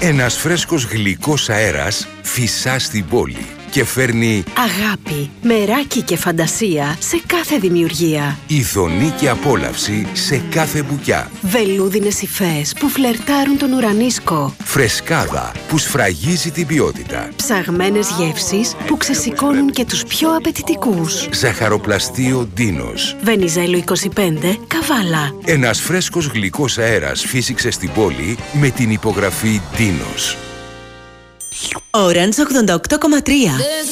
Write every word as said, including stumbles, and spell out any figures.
Ένας φρέσκος γλυκός αέρας φυσά στην πόλη και φέρνει αγάπη, μεράκι και φαντασία σε κάθε δημιουργία. Ειδονή και απόλαυση σε κάθε μπουκιά. Βελούδινες υφές που φλερτάρουν τον ουρανίσκο. Φρεσκάδα που σφραγίζει την ποιότητα. Ψαγμένες γεύσεις που ξεσηκώνουν και τους πιο απαιτητικούς. Ζαχαροπλαστείο Ντίνος. Βενιζέλο είκοσι πέντε, Καβάλα. Ένας φρέσκος γλυκός αέρας φύσηξε στην πόλη με την υπογραφή Ντίνος. Orange ογδόντα οκτώ κόμμα τρία.